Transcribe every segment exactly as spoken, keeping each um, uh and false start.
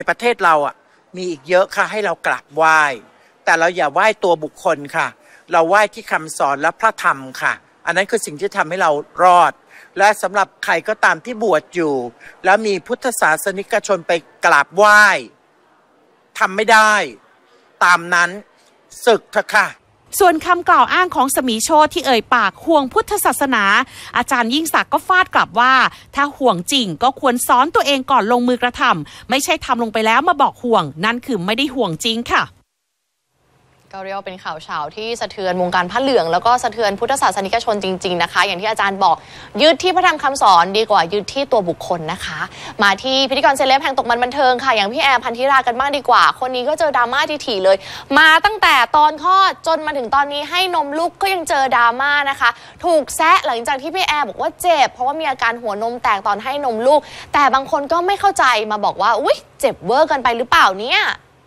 ประเทศเราอ่ะมีอีกเยอะค่ะให้เรากราบไหว้แต่เราอย่าไหว้ตัวบุคคลค่ะเราไหว้ที่คำสอนและพระธรรมค่ะอันนั้นคือสิ่งที่ทำให้เรารอดและสำหรับใครก็ตามที่บวชอยู่แล้วมีพุทธศาสนิกชนไปกราบไหว้ทำไม่ได้ตามนั้นสึกเถอะค่ะส่วนคำกล่าวอ้างของสมีโชติที่เอ่ยปากห่วงพุทธศาสนาอาจารย์ยิ่งศักดิ์ก็ฟาดกลับว่าถ้าห่วงจริงก็ควรสอนตัวเองก่อนลงมือกระทำไม่ใช่ทำลงไปแล้วมาบอกห่วงนั่นคือไม่ได้ห่วงจริงค่ะก็เรียกว่าเป็นข่าวเช้าที่สะเทือนวงการผ้าเหลืองแล้วก็สะเทือนพุทธศาสนิกชนจริงๆนะคะอย่างที่อาจารย์บอกยึดที่พระธรรมคำสอนดีกว่ายึดที่ตัวบุคคลนะคะมาที่พิธีกรเซเลบแห่งตกมันบันเทิงค่ะอย่างพี่แอร์พันธิรากันบ้างดีกว่าคนนี้ก็เจอดราม่าถี่ๆเลยมาตั้งแต่ตอนคลอดจนมาถึงตอนนี้ให้นมลูกก็ยังเจอดราม่านะคะถูกแซะหลังจากที่พี่แอร์บอกว่าเจ็บเพราะว่ามีอาการหัวนมแตกตอนให้นมลูกแต่บางคนก็ไม่เข้าใจมาบอกว่าอุ๊ยเจ็บเวอร์กันไปหรือเปล่าเนี่ย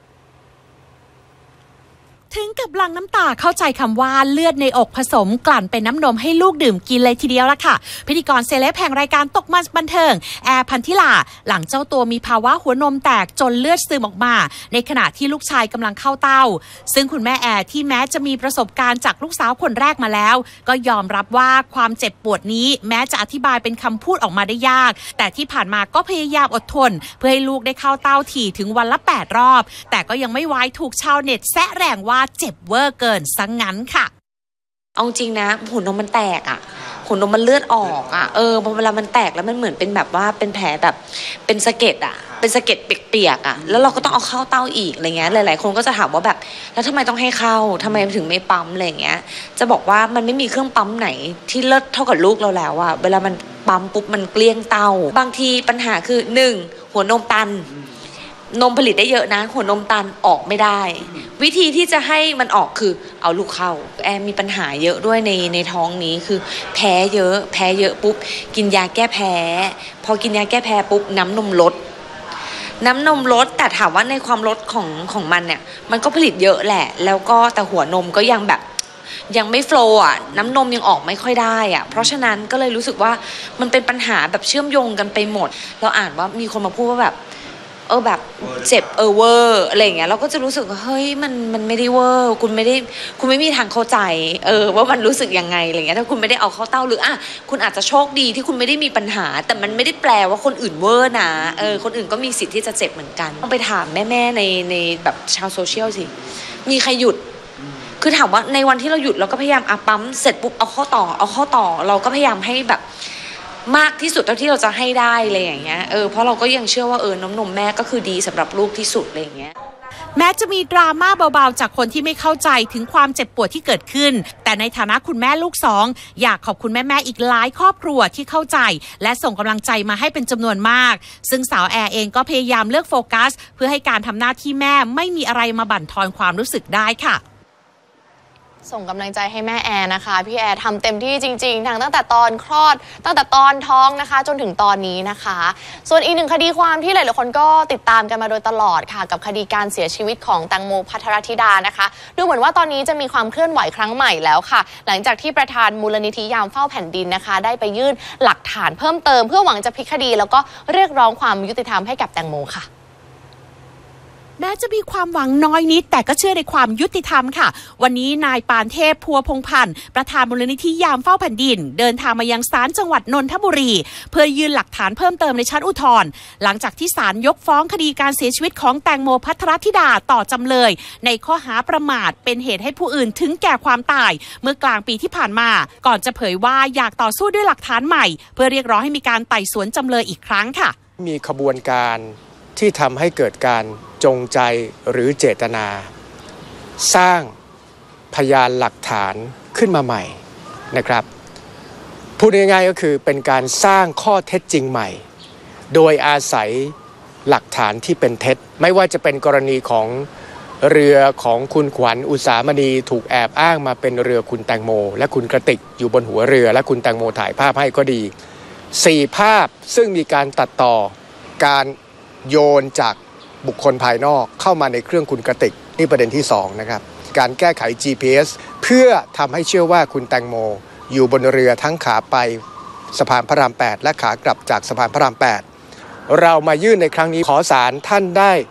ถึงกับหลั่งน้ำตาเข้าใจคำว่าเลือดในอกผสมกลั่นเป็นน้ำนมให้ลูกดื่มกินเลยทีเดียวละค่ะพิธีกรเซเลบแห่งรายการตกมันบันเทิงแอร์พันธิลาหลังเจ้าตัวมีภาวะหัวนมแตกจนเลือดซึมออกมาในขณะที่ลูกชายกำลังเข้าเต้าซึ่งคุณแม่แอร์ที่แม้จะมีประสบการณ์จากลูกสาวคนแรกมาแล้วก็ยอมรับว่าความเจ็บปวดนี้แม้จะอธิบายเป็นคำพูดออกมาได้ยากแต่ที่ผ่านมาก็พยายามอดทนเพื่อให้ลูกได้เข้าเต้าถี่ถึงวันละแปดรอบแต่ก็ยังไม่ไว้ถูกชาวเน็ตแซะแรงว่าเจ็บเวอร์เกินซะงั้นค่ะเอาจริงนะหัวนมมันแตกอ่ะหัวนมมันเลือดออกอ่ะเออพอเวลามันแตกแล้วมันเหมือนเป็นแบบว่าเป็นแผลแบบเป็นสะเก็ดอ่ะเป็นสะเก็ดเปียกๆอ่ะแล้วเราก็ต้องเอาเข้าเต้าอีกอะไรเงี้ยหลายๆคนก็จะถามว่าแบบแล้วทำไมต้องให้เข้าทำไมถึงไม่ปั๊มอะไรเงี้ยจะบอกว่ามันไม่มีเครื่องปั๊มไหนที่เลิศเท่ากับลูกเราแล้วอ่ะเวลามันปั๊มปุ๊บมันเกลี้ยงเต้าบางทีปัญหาคือหนึ่งหัวนมตันนมผลิตได้เยอะนะหัวนมตันออกไม่ได้วิธีที่จะให้มันออกคือเอาลูกเข้าแอมมีปัญหาเยอะด้วยในในท้องนี้คือแพ้เยอะแพ้เยอะปุ๊บกินยาแก้แพ้พอกินยาแก้แพ้ปุ๊บน้ำนมลดน้ำนมลดแต่ถามว่าในความลดของของมันเนี่ยมันก็ผลิตเยอะแหละแล้วก็แต่หัวนมก็ยังแบบยังไม่โฟลว์อ่ะน้ำนมยังออกไม่ค่อยได้อ่ะเพราะฉะนั้นก็เลยรู้สึกว่ามันเป็นปัญหาแบบเชื่อมโยงกันไปหมดเราอ่านว่ามีคนมาพูดว่าแบบเออแบบเจ็บเออเวอร์อะไรอย่างเงี้ยเราก็จะรู้สึกว่าเฮ้ยมันมันไม่ได้เวอร์คุณไม่ได้คุณไม่มีทางเข้าใจเออว่ามันรู้สึกยังไงอะไรเงี้ยถ้าคุณไม่ได้เอาเข้าเต้าหรืออ่ะคุณอาจจะโชคดีที่คุณไม่ได้มีปัญหาแต่มันไม่ได้แปลว่าคนอื่นเวอร์นะเออคนอื่นก็มีสิทธิ์ที่จะเจ็บเหมือนกันต้องไปถามแม่ๆในในแบบชาวโซเชียลสิมีใครหยุดคือถามว่าในวันที่เราหยุดเราก็พยายามอ่ะปั๊มเสร็จปุ๊บเอาเข้าต่อเอาเข้าต่อเราก็พยายามให้แบบมากที่สุดเท่าที่เราจะให้ได้เลยอย่างเงี้ยเออเพราะเราก็ยังเชื่อว่าเออน้ำนมแม่ก็คือดีสำหรับลูกที่สุดอะไรอย่างเงี้ยแม้จะมีดราม่าเบาๆจากคนที่ไม่เข้าใจถึงความเจ็บปวดที่เกิดขึ้นแต่ในฐานะคุณแม่ลูกสองอยากขอบคุณแม่ๆอีกหลายครอบครัวที่เข้าใจและส่งกำลังใจมาให้เป็นจำนวนมากซึ่งสาวแอร์เองก็พยายามเลือกโฟกัสเพื่อให้การทำหน้าที่แม่ไม่มีอะไรมาบั่นทอนความรู้สึกได้ค่ะส่งกำลังใจให้แม่แอร์นะคะพี่แอร์ทำเต็มที่จริงๆทั้งตั้งแต่ตอนคลอดตั้งแต่ตอนท้องนะคะจนถึงตอนนี้นะคะส่วนอีกหนึ่งคดีความที่หลายๆคนก็ติดตามกันมาโดยตลอดค่ะกับคดีการเสียชีวิตของแตงโมภัทรธิดานะคะดูเหมือนว่าตอนนี้จะมีความเคลื่อนไหวครั้งใหม่แล้วค่ะหลังจากที่ประธานมูลนิธิยามเฝ้าแผ่นดินนะคะได้ไปยื่นหลักฐานเพิ่มเติมเพื่อหวังจะพลิกคดีแล้วก็เรียกร้องความยุติธรรมให้กับแตงโมค่ะแม้จะมีความหวังน้อยนิดแต่ก็เชื่อในความยุติธรรมค่ะวันนี้นายปานเทพพัวพงพันธ์ประธานมูลนิธิยามเฝ้าแผ่นดินเดินทางมายังศาลจังหวัดนนทบุรีเพื่อยื่นหลักฐานเพิ่มเติมในชั้นอุทธรณ์หลังจากที่ศาลยกฟ้องคดีการเสียชีวิตของแตงโมภัทรธิดาต่อจำเลยในข้อหาประมาทเป็นเหตุให้ผู้อื่นถึงแก่ความตายเมื่อกลางปีที่ผ่านมาก่อนจะเผยว่าอยากต่อสู้ด้วยหลักฐานใหม่เพื่อเรียกร้องให้มีการไต่สวนจำเลยอีกครั้งค่ะมีขบวนการที่ทำให้เกิดการจงใจหรือเจตนาสร้างพยานหลักฐานขึ้นมาใหม่นะครับพูดง่ายๆก็คือเป็นการสร้างข้อเท็จจริงใหม่โดยอาศัยหลักฐานที่เป็นเท็จไม่ว่าจะเป็นกรณีของเรือของคุณขวัญอุสามณีถูกแอบอ้างมาเป็นเรือคุณแตงโมและคุณกระติกอยู่บนหัวเรือและคุณแตงโมถ่ายภาพให้ก็ดีสี่ภาพซึ่งมีการตัดต่อการโยนจากบุคคลภายนอกเข้ามาในเครื่องคุณกระติกนี่ประเด็นที่สองนะครับการแก้ไข จี พี เอส เพื่อทำให้เชื่อว่าคุณแตงโมอยู่บนเรือทั้งขาไปสะพานพระรามแปดและขากลับจากสะพานพระรามแปดเรามายื่นในครั้งนี้ขอศาลท่านได้